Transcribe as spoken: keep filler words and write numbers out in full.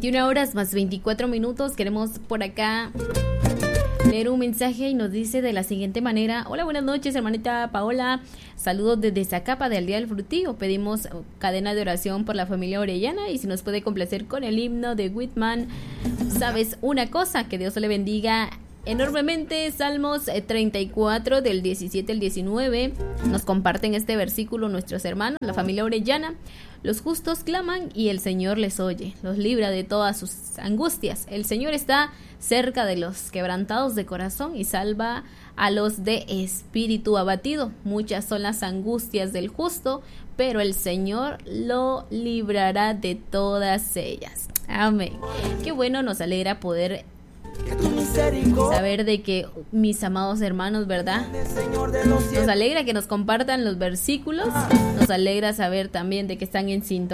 veintiuna horas más veinticuatro minutos. Queremos por acá leer un mensaje y nos dice de la siguiente manera: hola, buenas noches, hermanita Paola, saludos desde Zacapa del Día del Frutillo. Pedimos cadena de oración por la familia Orellana y si nos puede complacer con el himno de Whitman, ¿sabes una cosa? Que Dios le bendiga enormemente. Salmos treinta y cuatro del diecisiete al diecinueve nos comparten este versículo nuestros hermanos, la familia Orellana. Los justos claman y el Señor les oye, los libra de todas sus angustias. El Señor está cerca de los quebrantados de corazón y salva a los de espíritu abatido. Muchas son las angustias del justo, pero el Señor lo librará de todas ellas. Amén. Qué bueno, nos alegra poder saber de que mis amados hermanos, ¿verdad? Nos alegra que nos compartan los versículos, nos alegra saber también de que están en sintonía